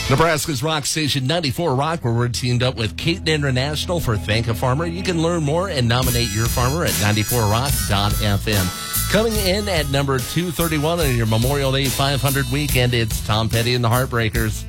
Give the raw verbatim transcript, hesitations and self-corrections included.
Nebraska's rock station ninety-four Rock, where we're teamed up with Caton International for Thank a Farmer. You can learn more and nominate your farmer at ninety-four rock dot f m. Coming in at number two thirty-one on your Memorial Day five hundred weekend, it's Tom Petty and the Heartbreakers.